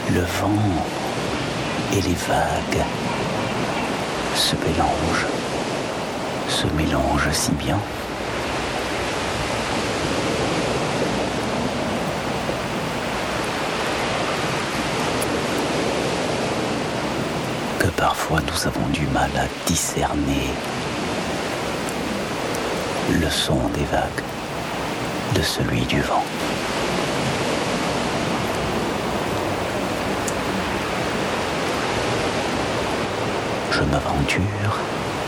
le vent et les vagues se mélangent si bien. Que parfois nous avons du mal à discerner le son des vagues de celui du vent. Je m'aventure